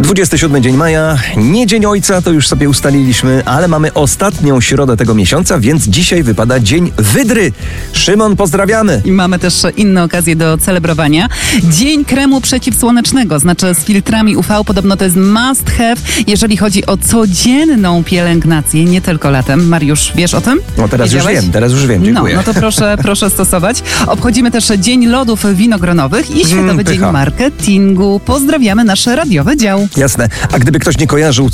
27 dzień maja, nie Dzień Ojca, to już sobie ustaliliśmy, ale mamy ostatnią środę tego miesiąca, więc dzisiaj wypada Dzień Wydry. Szymon, pozdrawiamy. I mamy też inne okazje do celebrowania. Dzień kremu przeciwsłonecznego, znaczy z filtrami UV. Podobno to jest must have, jeżeli chodzi o codzienną pielęgnację, nie tylko latem. Mariusz, wiesz o tym? No teraz już wiem, dziękuję. No to proszę stosować. Obchodzimy też Dzień Lodów Winogronowych i Światowy Dzień Marketingu. Pozdrawiamy nasz radiowy dział. Jasne. A gdyby ktoś nie kojarzył,